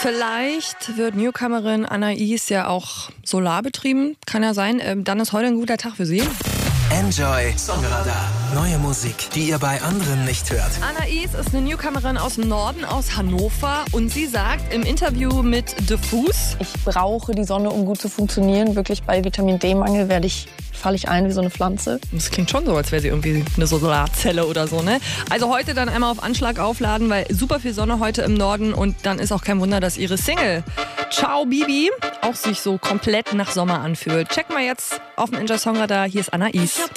Vielleicht wird Newcomerin Anais ja auch solarbetrieben. Kann ja sein. Dann ist heute ein guter Tag für sie. Enjoy Songradar. Neue Musik, die ihr bei anderen nicht hört. Anais ist eine Newcomerin aus dem Norden, aus Hannover. Und sie sagt im Interview mit Diffus: Ich brauche die Sonne, um gut zu funktionieren. Wirklich bei Vitamin D-Mangel falle ich ein wie so eine Pflanze. Das klingt schon so, als wäre sie irgendwie eine Solarzelle oder so, ne? Also heute dann einmal auf Anschlag aufladen, weil super viel Sonne heute im Norden. Und dann ist auch kein Wunder, dass ihre Single Ciao Bibi auch sich so komplett nach Sommer anfühlt. Checken wir jetzt auf dem Enjoy Songradar. Hier ist Anais.